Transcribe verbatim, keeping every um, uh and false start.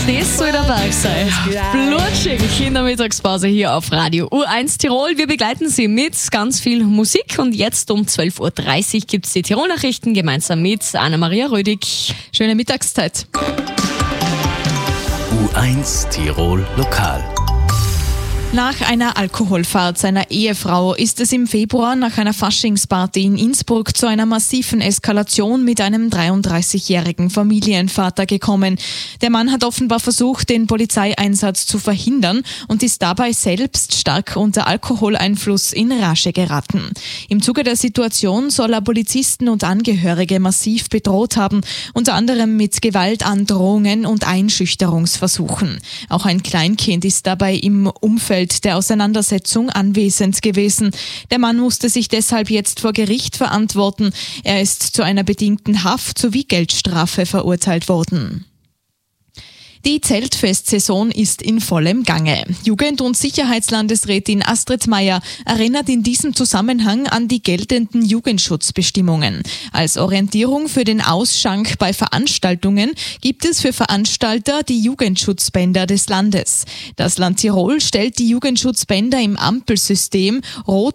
Das soll dabei sein. Blutschig in der Mittagspause hier auf Radio U eins Tirol. Wir begleiten Sie mit ganz viel Musik und jetzt um zwölf Uhr dreißig gibt es die Tirol-Nachrichten gemeinsam mit Anna-Maria Rödig. Schöne Mittagszeit. U eins Tirol Lokal. Nach einer Alkoholfahrt seiner Ehefrau ist es im Februar nach einer Faschingsparty in Innsbruck zu einer massiven Eskalation mit einem dreiunddreißigjährigen Familienvater gekommen. Der Mann hat offenbar versucht, den Polizeieinsatz zu verhindern und ist dabei selbst stark unter Alkoholeinfluss in Rage geraten. Im Zuge der Situation soll er Polizisten und Angehörige massiv bedroht haben, unter anderem mit Gewaltandrohungen und Einschüchterungsversuchen. Auch ein Kleinkind ist dabei im Umfeld der Auseinandersetzung anwesend gewesen. Der Mann musste sich deshalb jetzt vor Gericht verantworten. Er ist zu einer bedingten Haft sowie Geldstrafe verurteilt worden. Die Zeltfestsaison ist in vollem Gange. Jugend- und Sicherheitslandesrätin Astrid Meier erinnert in diesem Zusammenhang an die geltenden Jugendschutzbestimmungen. Als Orientierung für den Ausschank bei Veranstaltungen gibt es für Veranstalter die Jugendschutzbänder des Landes. Das Land Tirol stellt die Jugendschutzbänder im Ampelsystem Rot,